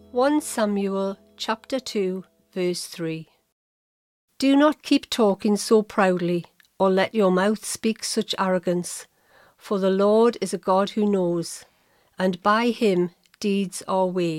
1 Samuel chapter 2 verse 3. Do not keep talking so proudly, or let your mouth speak such arrogance, for the Lord is a God who knows, and by him deeds are weighed.